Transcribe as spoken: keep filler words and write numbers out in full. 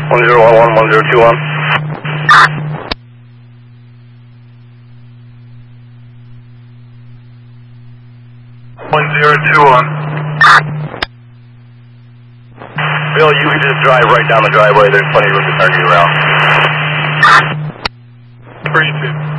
one zero one one, one zero two one. one zero two one. Bill, you can just drive right down the driveway. There's plenty of room to turn you around. three two.